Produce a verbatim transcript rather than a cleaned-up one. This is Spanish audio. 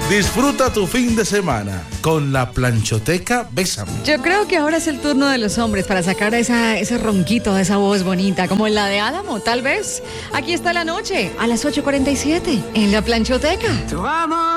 Disfruta tu fin de semana con la Planchoteca Bésame. Yo creo que ahora es el turno de los hombres para sacar esa, ese ronquito, esa voz bonita, como la de Adamo, tal vez. Aquí está la noche, a las ocho cuarenta y siete, en la Planchoteca.